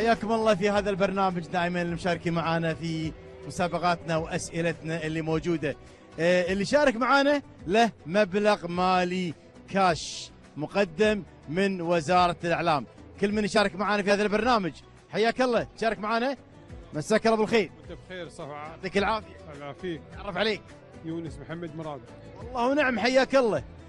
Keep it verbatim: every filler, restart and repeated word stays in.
حياكم الله في هذا البرنامج دائما المشاركين معنا في مسابقاتنا واسئلتنا اللي موجوده. آه، اللي شارك معنا له مبلغ مالي كاش مقدم من وزاره الاعلام. كل من يشارك معنا في هذا البرنامج حياك الله، تشارك معنا مساك الله بالخير. وانت بخير صفا. يعطيك العافيه. الله يعافيك. تعرف عليك. يونس محمد مراد. والله ونعم، حياك الله.